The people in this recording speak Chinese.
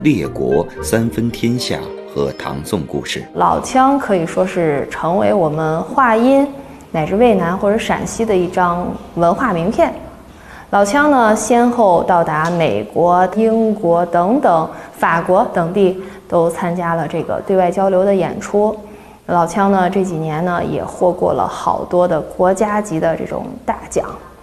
列国三分天下和唐宋故事。 老腔可以说是成为我们华阴乃至渭南或者陕西的一张文化名片。老腔呢，先后到达美国、英国等等、法国等地，都参加了这个对外交流的演出。老腔呢，这几年呢也获过了好多的国家级的这种大奖。